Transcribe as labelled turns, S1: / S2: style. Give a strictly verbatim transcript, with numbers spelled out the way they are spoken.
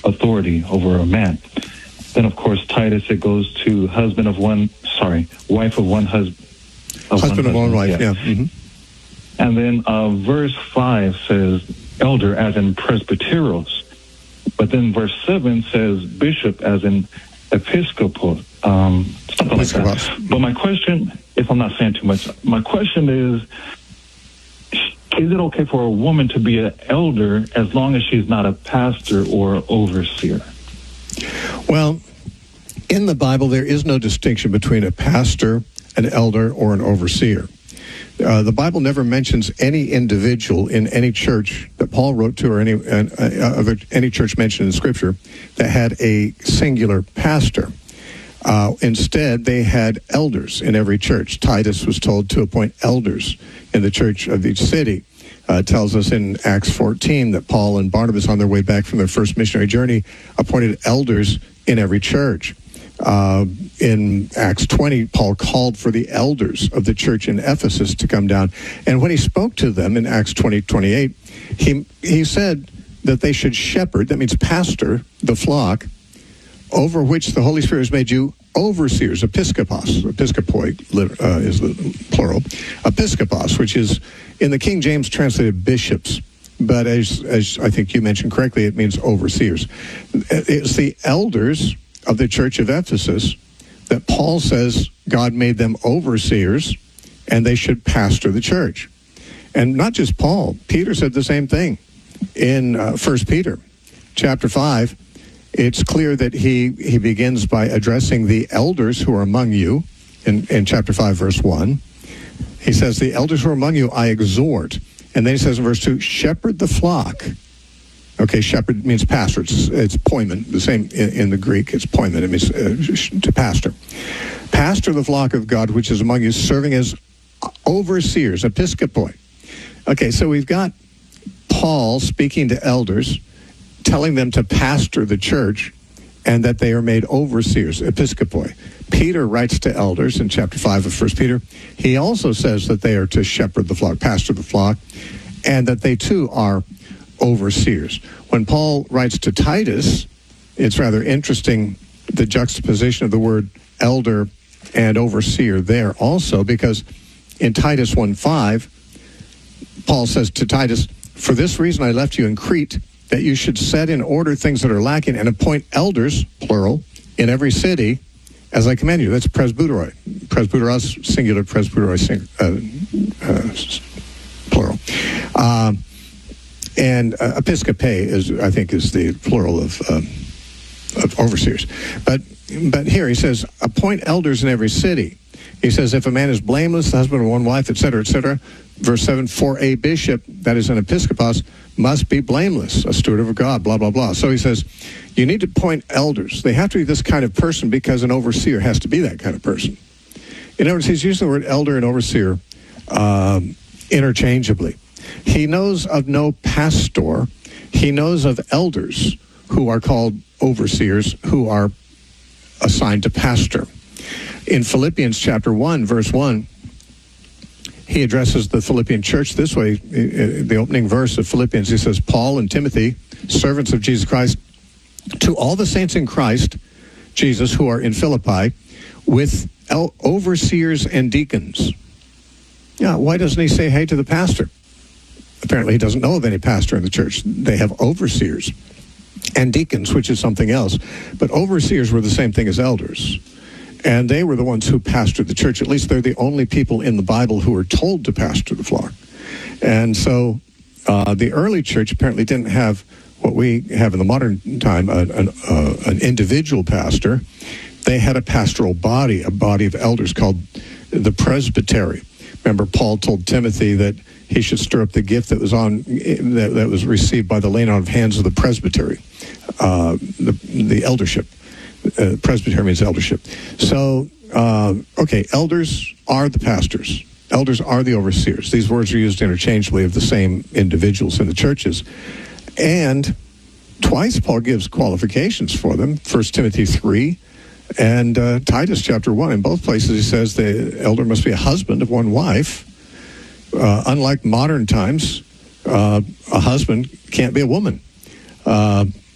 S1: authority over a man. Then, of course, Titus, it goes to husband of one, sorry, wife of one husband.
S2: Husband of one wife, yeah. yeah. Mm-hmm.
S1: And then uh, verse five says elder as in presbyteros. But then verse seven says bishop as in episcopos. Um, something like that. But my question, if I'm not saying too much, my question is, is it okay for a woman to be an elder as long as she's not a pastor or overseer?
S2: Well, in the Bible, there is no distinction between a pastor, an elder, or an overseer. Uh, the Bible never mentions any individual in any church that Paul wrote to, or any uh, uh, any church mentioned in Scripture, that had a singular pastor. Uh, instead, they had elders in every church. Titus was told to appoint elders in the church of each city. Uh, it tells us in Acts fourteen that Paul and Barnabas, on their way back from their first missionary journey, appointed elders in every church. Uh, in Acts twenty, Paul called for the elders of the church in Ephesus to come down. And when he spoke to them in Acts twenty, twenty-eight, he, he said that they should shepherd, that means pastor, the flock, over which the Holy Spirit has made you overseers, episkopos. Episkopoi uh, is the plural. Episkopos, which is, in the King James, translated bishops. But as, as I think you mentioned correctly, it means overseers. It's the elders of the church of Ephesus that Paul says God made them overseers and they should pastor the church. And not just Paul. Peter said the same thing in uh, First Peter chapter five. It's clear that he, he begins by addressing the elders who are among you in, in chapter five, verse one. He says, the elders who are among you I exhort. And then he says in verse two, shepherd the flock. Okay, shepherd means pastor. It's, it's poimen, the same in, in the Greek. It's poimen. It means uh, to pastor. Pastor the flock of God, which is among you, serving as overseers, episkopoi. Okay, so we've got Paul speaking to elders, telling them to pastor the church, and that they are made overseers, episkopoi. Peter writes to elders in chapter five of First Peter. He also says that they are to shepherd the flock, pastor the flock, and that they too are overseers. When Paul writes to Titus, it's rather interesting, the juxtaposition of the word elder and overseer there also, because in Titus one five, Paul says to Titus, for this reason I left you in Crete, that you should set in order things that are lacking and appoint elders, plural, in every city, as I command you. That's presbyteroi. Presbyteros, singular, presbyteroi, sing, uh, uh, plural. Uh, and uh, episcope is, I think, is the plural of, um, of overseers. But but here he says, appoint elders in every city. He says, if a man is blameless, the husband of one wife, et cetera, et cetera. Verse seven, for a bishop, that is an episkopos, must be blameless, a steward of God, blah, blah, blah. So he says, you need to appoint elders. They have to be this kind of person because an overseer has to be that kind of person. In other words, he's using the word elder and overseer um, interchangeably. He knows of no pastor. He knows of elders who are called overseers, who are assigned to pastor. In Philippians chapter one, verse one, he addresses the Philippian church this way. The opening verse of Philippians, he says, Paul and Timothy, servants of Jesus Christ, to all the saints in Christ Jesus who are in Philippi, with el- overseers and deacons. Yeah, why doesn't he say hey to the pastor? Apparently he doesn't know of any pastor in the church. They have overseers and deacons, which is something else. But overseers were the same thing as elders. And they were the ones who pastored the church. At least they're the only people in the Bible who were told to pastor the flock. And so uh, the early church apparently didn't have what we have in the modern time, an, an, uh, an individual pastor. They had a pastoral body, a body of elders called the presbytery. Remember, Paul told Timothy that he should stir up the gift that was on that, that was received by the laying on of hands of the presbytery, uh, the, the eldership. Uh, presbytery means eldership. So, uh, okay, elders are the pastors. Elders are the overseers. These words are used interchangeably of the same individuals in the churches. And twice Paul gives qualifications for them. First Timothy three and uh, Titus chapter one. In both places he says the elder must be a husband of one wife. Uh, unlike modern times, uh, a husband can't be a woman. Uh,